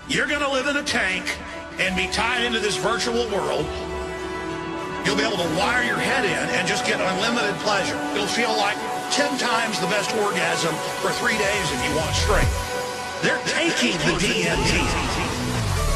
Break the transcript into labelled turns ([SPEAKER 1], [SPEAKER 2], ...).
[SPEAKER 1] You're going to live in a tank and be tied into this virtual world. You'll be able to wire your head in and just get unlimited pleasure. You'll feel like 10 times the best orgasm for 3 days if you want straight. They're taking the DMT.